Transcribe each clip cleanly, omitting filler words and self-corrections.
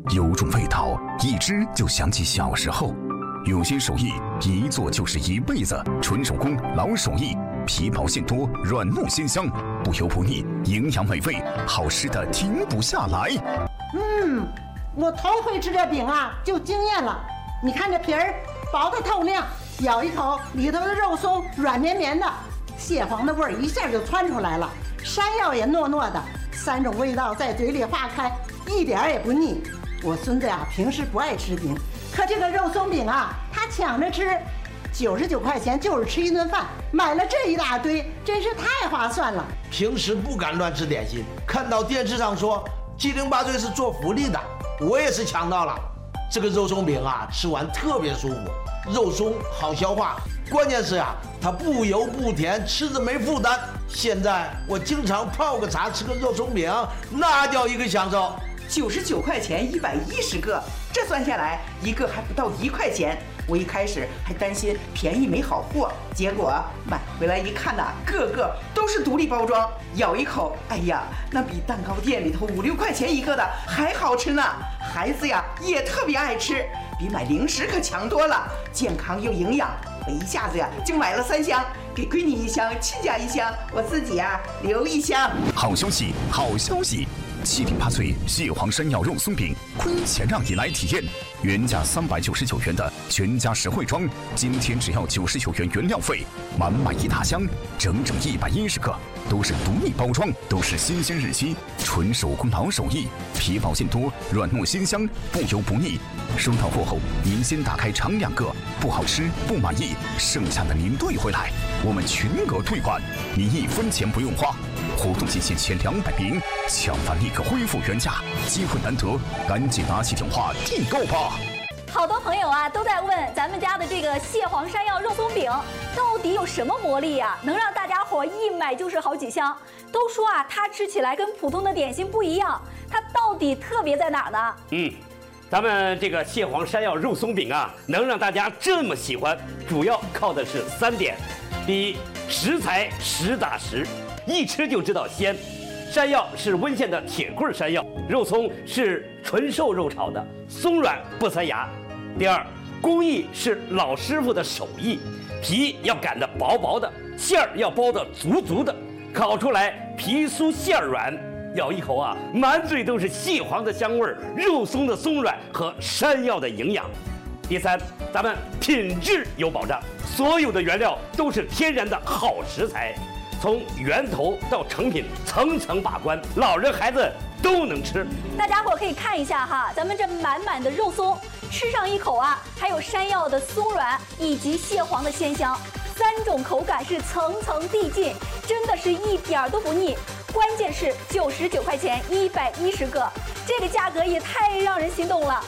有种味道，一吃就想起小时候。有些手艺一做就是一辈子，纯手工老手艺，皮薄馅多，软糯鲜香，不油不腻，营养美味，好吃的停不下来。 我头回吃这饼啊，就惊艳了。你看这皮儿薄的透亮，咬一口里头的肉松软绵绵的，蟹黄的味儿一下就窜出来了，山药也糯糯的，3种味道在嘴里化开，一点儿也不腻。我孙子呀，平时不爱吃饼，可这个肉松饼啊，他抢着吃，99块钱就是吃一顿饭，买了这一大堆，真是太划算了。 平时不敢乱吃点心，看到电视上说708岁是做福利的，我也是抢到了。这个肉松饼啊，吃完特别舒服，肉松好消化，关键是啊，它不油不甜，吃着没负担。现在我经常泡个茶，吃个肉松饼，那叫一个享受。 99块钱110个，这算下来一个还不到1块钱。我一开始还担心便宜没好货，结果买回来一看呐，个个都是独立包装，咬一口，哎呀，那比蛋糕店里头5、6块钱一个的还好吃呢。孩子呀也特别爱吃，比买零食可强多了，健康又营养。我一下子呀就买了3箱，给闺女1箱，亲家1箱，我自己呀留1箱。 好消息，好消息！708岁蟹黄山药肉松饼，亏钱让你来体验。原价399元的全家实惠装，今天只要99元原料费，满满一大箱，整整110个，都是独立包装，都是新鲜日期，纯手工老手艺，皮薄馅多，软糯鲜香，不油不腻。收到货后，您先打开尝2个，不好吃不满意，剩下的您兑回来，我们全额退款，您1分钱不用花。活动期限前200名，抢饭立刻恢复原价，机会难得，赶紧拿起电话订购吧！ 好多朋友啊都在问咱们家的这个蟹黄山药肉松饼到底有什么魔力呀，能让大家伙一买就是好几箱？都说啊，它吃起来跟普通的点心不一样，它到底特别在哪儿呢？ 咱们这个蟹黄山药肉松饼啊，能让大家这么喜欢，主要靠的是3点。第一，食材实打实，一吃就知道鲜。山药是温县的铁棍山药，肉松是纯瘦肉炒的，松软不塞牙。第二，工艺是老师傅的手艺，皮要擀得薄薄的，馅儿要包得足足的，烤出来皮酥馅儿软，咬一口啊，满嘴都是蟹黄的香味儿，肉松的松软和山药的营养。第三，咱们品质有保障，所有的原料都是天然的好食材，从源头到成品层层把关，老人孩子都能吃。 大家伙可以看一下哈，咱们这满满的肉松，吃上一口啊，还有山药的松软以及蟹黄的鲜香，3种口感是层层递进，真的是一点儿都不腻。关键是99块钱110个，这个价格也太让人心动了。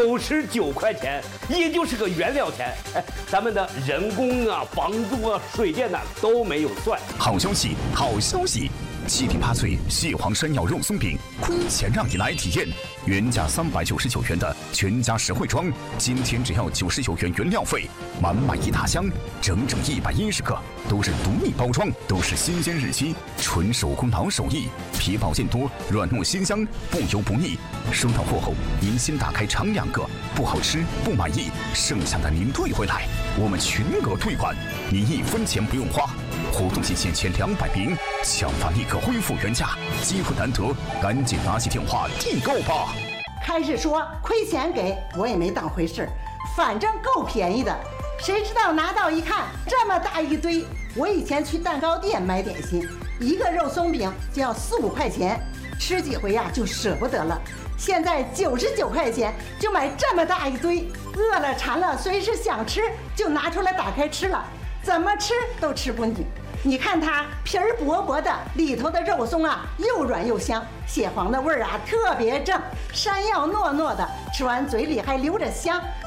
99块钱，也就是个原料钱，咱们的人工啊、房租啊、水电呐都没有算。 好消息，好消息！708岁蟹黄山药肉松饼，亏钱让你来体验。原价399元的全家实惠装，今天只要99元原料费，满满一大箱，整整110个，都是独立包装，都是新鲜日期，纯手工老手艺，皮薄馅多，软糯鲜香，不油不腻。收到货后，您先打开尝2个，不好吃不满意，剩下的您兑回来，我们全额退款，您1分钱不用花。活动期限前200名，抢发立刻恢复原价，机会难得，赶紧拿起电话订购吧！ 开始说亏钱给我也没当回事儿，反正够便宜的。谁知道拿到一看这么大一堆，我以前去蛋糕店买点心，一个肉松饼就要4、5块钱，吃几回呀就舍不得了。现在99块钱就买这么大一堆，饿了馋了随时想吃就拿出来打开吃了，怎么吃都吃不腻。你看它皮儿薄薄的，里头的肉松啊又软又香，蟹黄的味儿啊特别正，山药糯糯的，吃完嘴里还留着香。